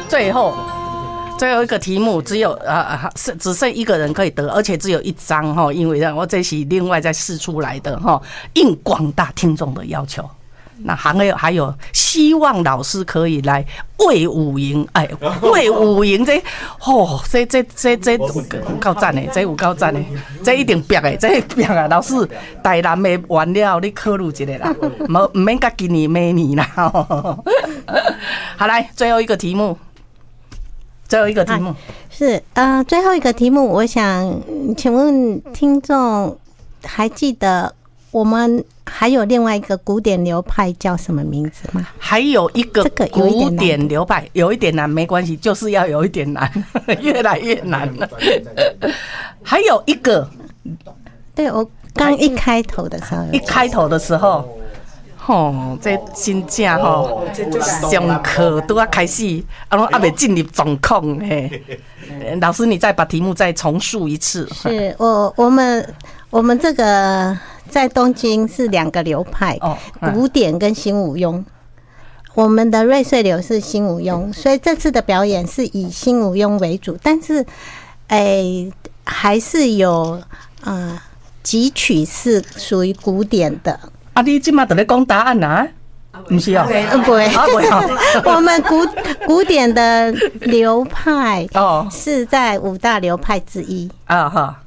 最后一个题目只剩一个人可以得，而且只有一张哈，因为我这是另外再试出来的哈，应广大听众的要求。那还有希望老师可以来魏武营，哎，魏武营这有够赞的，这有够赞的，这一定拼的，这拼啊！老师，台南的完了，你考虑一下啦，唔免甲今年明年啦。好，来最后一个题目。最后一个题目是最后一个题目，我想请问听众还记得我们还有另外一个古典流派叫什么名字吗？ 还有一个古典流派，有一点难，没关系，就是要有一点难，越来越难了。还有一个， 对，我刚一开头的时候， 这真正上课都要开始，还没进入状况嘿。老师，你再把题目再重述一次。 是我们这个在东京是2个流派，古典跟新舞庸。我们的瑞穗流是新舞庸，所以这次的表演是以新舞庸为主，但是还是有几曲是属于古典的。 你现在就在讲答案啊？不是哦， 不会。我们古典的流派是在5大流派之一啊哈。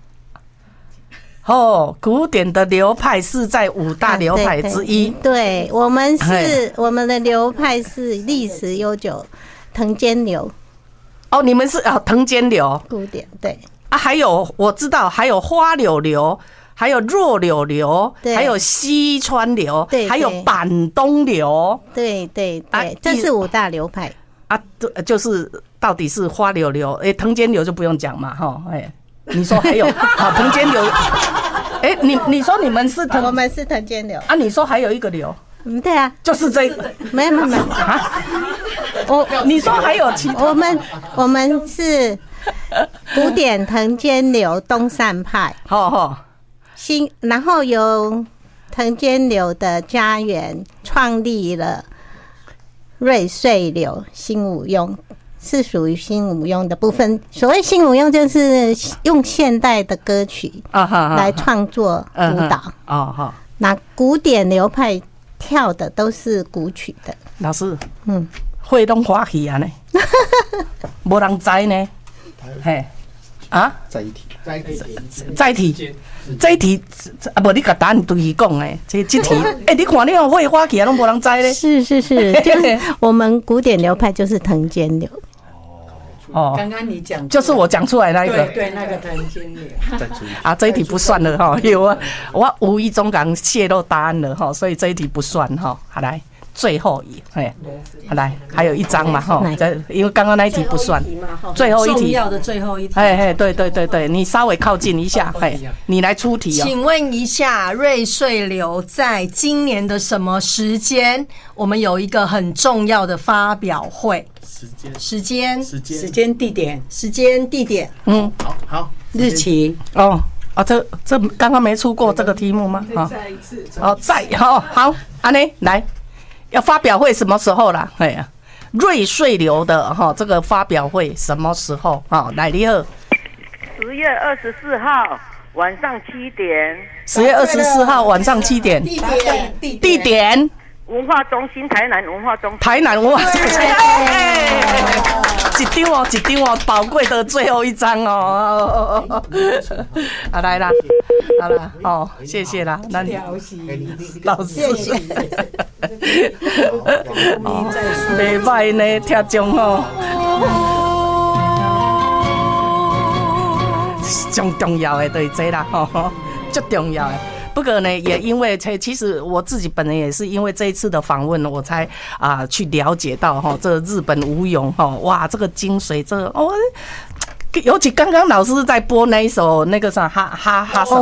古典的流派是在5大流派之一。 对，我们的流派是历史悠久，藤间流。 你们是藤间流古典，对啊，还有我知道还有花柳流。还有弱柳流，还有西川流，还有板东流， 对，这是5大流派啊。就是到底是花柳流，藤间流就不用讲嘛，你说还有藤间流，你说你们是我们是藤间流啊？你说还有一个流， 对啊， 就是这个， 没有啊， 你说还有其他？ 我们是古典藤间流东山派，然后由藤间流的家园创立了瑞穗流新舞庸，是属于新舞庸的部分。所谓新舞庸，就是用现代的歌曲来创作舞蹈。那古典流派跳的都是古曲的。 老师，会拢欢喜啊呢，没人知呢，嘿啊，再提。这一题不，你把答案对伊讲诶，这题，你看你会花起来拢无人知咧。 是，就是我们古典流派就是藤间流。 刚刚你讲， 就是我讲出来那一个， 对，那个藤间流。 这一题不算了哈，因为我无意中刚泄露答案了哈，所以这一题不算哈。好来。最后来还有一张嘛因为刚刚那一题不算，最后一题重要的最后一题。 对，你稍微靠近一下，你来出题。 请问一下，瑞穗流在今年的什么时间？我们有一个很重要的发表会。时间、地点。好，日期。 这刚刚没出过这个题目吗？ 再一次。 好，安妮来。要发表会什么时候啦？瑞穗流的这个发表会什么时候？来，你好。 10月24号晚上7点。 10月24号晚上7点。地点。 文化中心，台南文化中心。 台南文化中心。一张宝贵的最后一张哦。来啦，好了，谢谢啦，那你老师，袂歹呢，听众上重要的就是这啦，最重要的。不过呢，也因为其实我自己本人也是因为这一次的访问，我才去了解到这日本舞踊哇，这个精髓，这个尤其刚刚老师在播那一首那个啥哈